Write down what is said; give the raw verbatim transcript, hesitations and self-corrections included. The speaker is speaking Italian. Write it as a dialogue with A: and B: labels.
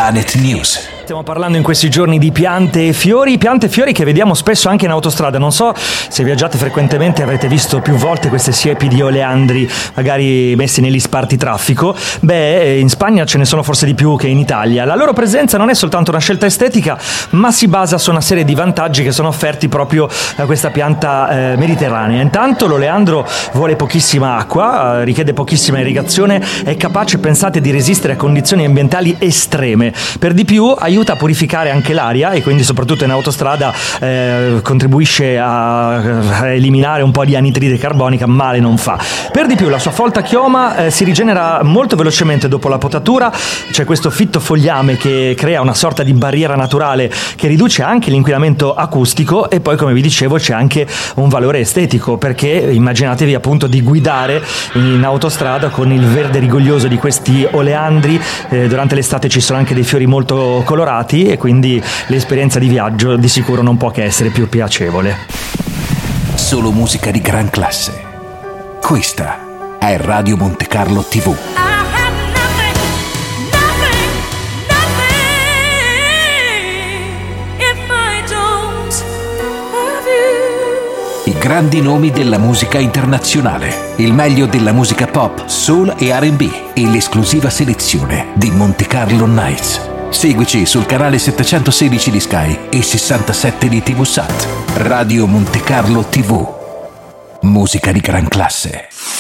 A: Planet News.
B: Stiamo parlando in questi giorni di piante e fiori, piante e fiori che vediamo spesso anche in autostrada. Non so se viaggiate frequentemente, avrete visto più volte queste siepi di oleandri magari messi negli spartitraffico. Beh, in Spagna ce ne sono forse di più che in Italia. La loro presenza non è soltanto una scelta estetica, ma si basa su una serie di vantaggi che sono offerti proprio da questa pianta eh, mediterranea. Intanto l'oleandro vuole pochissima acqua, eh, richiede pochissima irrigazione, è capace, pensate, di resistere a condizioni ambientali estreme. Per di più aiuta a purificare anche l'aria e quindi soprattutto in autostrada eh, contribuisce a, a eliminare un po' di anidride carbonica, male non fa. Per di più la sua folta chioma eh, si rigenera molto velocemente dopo la potatura. C'è questo fitto fogliame che crea una sorta di barriera naturale che riduce anche l'inquinamento acustico, e poi, come vi dicevo, c'è anche un valore estetico, perché immaginatevi appunto di guidare in autostrada con il verde rigoglioso di questi oleandri. Eh, durante l'estate ci sono anche dei fiori molto colorati e quindi l'esperienza di viaggio di sicuro non può che essere più piacevole.
A: Solo musica di gran classe. Questa è Radio Monte Carlo tivù. I grandi nomi della musica internazionale, il meglio della musica pop, soul e R and B e l'esclusiva selezione di Monte Carlo Nights. Seguici sul canale settecentosedici di Sky e sessantasette di TVSat. Radio Monte Carlo tivù. Musica di gran classe.